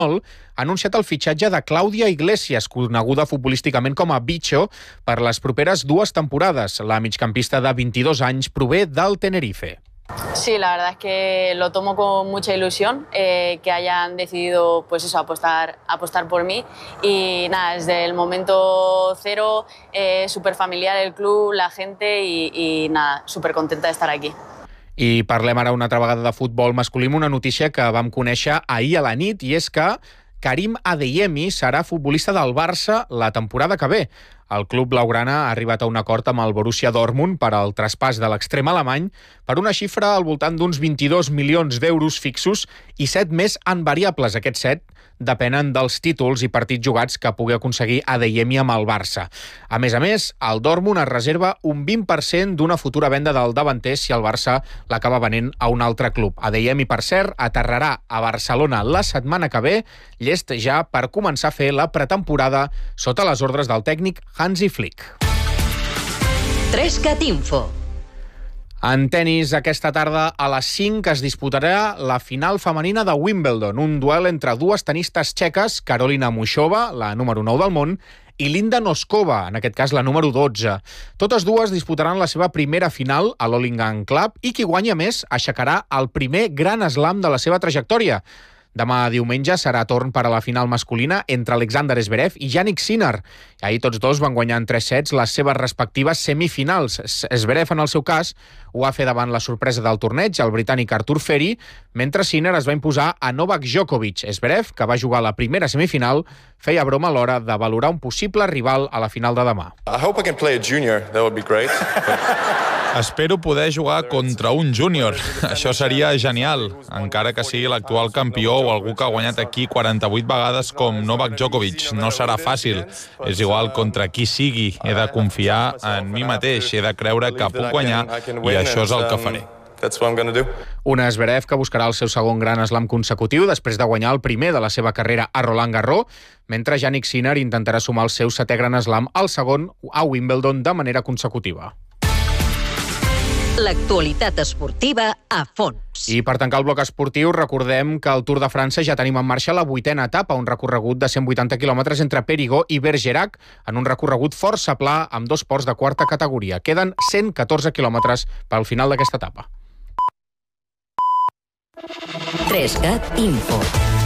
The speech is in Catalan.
ha anunciat el fitxatge de Clàudia Iglesias, coneguda futbolísticament com a Bicho, per les properes 2 temporades. La migcampista de 22 anys prové del Tenerife. Sí, la verdad es que lo tomo con mucha ilusión, que hayan decidido pues eso, apostar por mí y nada, desde el momento cero, súper familiar el club, la gente y nada, súper contenta de estar aquí. I parlem ara una altra vegada de futbol masculí, una notícia que vam conèixer ahir a la nit, i és que Karim Adeyemi serà futbolista del Barça la temporada que ve. El club blaugrana ha arribat a un acord amb el Borussia Dortmund per al traspàs de l'extrem alemany per una xifra al voltant d'uns 22 milions d'euros fixos i 7 més en variables. Aquests 7 depenen dels títols i partits jugats que pugui aconseguir Adeyemi amb el Barça. A més, el Dortmund es reserva un 20% d'una futura venda del davanter si el Barça l'acaba venent a un altre club. Adeyemi, per cert, aterrarà a Barcelona la setmana que ve, llest ja per començar a fer la pretemporada sota les ordres del tècnic Hansi Flick. 3cat Info. En tenis, aquesta tarda a les 5 es disputarà la final femenina de Wimbledon, un duel entre 2 tenistes txeques, Karolina Muchova, la número 9 del món, i Linda Noskova, en aquest cas la número 12. Totes dues disputaran la seva primera final a l'All-England Club i qui guanya més aixecarà el primer gran slam de la seva trajectòria. Demà diumenge serà torn per a la final masculina entre Alexander Zverev i Jannik Sinner. Ahir tots dos van guanyar en 3 sets les seves respectives semifinals. Zverev, en el seu cas, ho va fer davant la sorpresa del torneig, el britànic Artur Ferry, mentre Sinner es va imposar a Novak Djokovic. Zverev, que va jugar la primera semifinal, feia broma a l'hora de valorar un possible rival a la final de demà. I hope I can play a junior, that would be great. Espero poder jugar contra un júnior. Això seria genial, encara que sigui l'actual campió o algú que ha guanyat aquí 48 vegades com Novak Djokovic. No serà fàcil. És igual contra qui sigui. He de confiar en mi mateix, he de creure que puc guanyar i això és el que faré. Un Zverev que buscarà el seu segon gran slam consecutiu després de guanyar el primer de la seva carrera a Roland Garros, mentre Jannik Sinner intentarà sumar el seu 7è gran slam, el segon a Wimbledon de manera consecutiva. L'actualitat esportiva a fons. I per tancar el bloc esportiu, recordem que al Tour de França ja tenim en marxa la 8a etapa, un recorregut de 180 quilòmetres entre Périgord i Bergerac, en un recorregut força pla amb 2 ports de quarta categoria. Queden 114 quilòmetres pel final d'aquesta etapa. 3cat Info.